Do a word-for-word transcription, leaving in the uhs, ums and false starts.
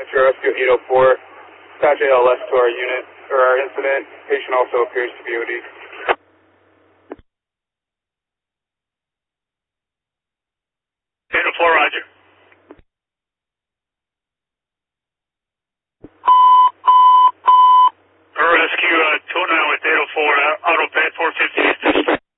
Dispatcher, Rescue eight oh four. Dispatch A L S to our unit, or our incident. Patient also appears to be O D. eight oh four, roger.